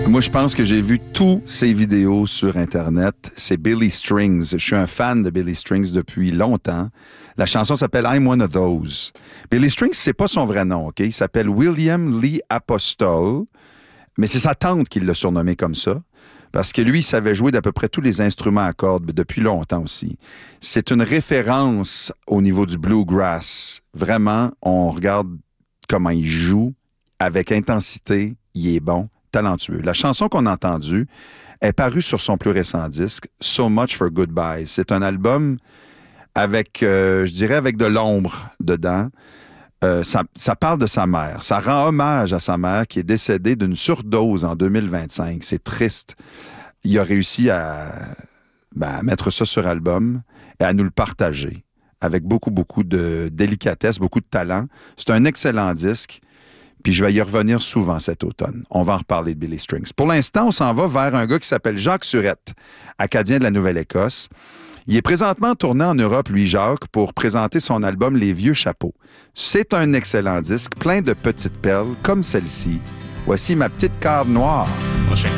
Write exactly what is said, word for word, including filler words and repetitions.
Moi, je pense que j'ai vu tous ces vidéos sur Internet. C'est Billy Strings. Je suis un fan de Billy Strings depuis longtemps. La chanson s'appelle I'm One of Those. Billy Strings, c'est pas son vrai nom, OK? Il s'appelle William Lee Apostol, mais c'est sa tante qui l'a surnommé comme ça, parce que lui, il savait jouer d'à peu près tous les instruments à cordes depuis longtemps aussi. C'est une référence au niveau du bluegrass. Vraiment, on regarde comment il joue avec intensité, il est bon, talentueux. La chanson qu'on a entendue est parue sur son plus récent disque, So Much for Goodbyes. C'est un album avec, euh, je dirais, avec de l'ombre dedans. Euh, ça, ça parle de sa mère. Ça rend hommage à sa mère qui est décédée d'une surdose en deux mille vingt-cinq. C'est triste. Il a réussi à, ben, à mettre ça sur album et à nous le partager avec beaucoup, beaucoup de délicatesse, beaucoup de talent. C'est un excellent disque. Puis je vais y revenir souvent cet automne. On va en reparler de Billy Strings. Pour l'instant, on s'en va vers un gars qui s'appelle Jacques Surette, Acadien de la Nouvelle-Écosse. Il est présentement tourné en Europe, lui, Jacques, pour présenter son album Les Vieux Chapeaux. C'est un excellent disque, plein de petites perles, comme celle-ci. Voici ma petite carte noire.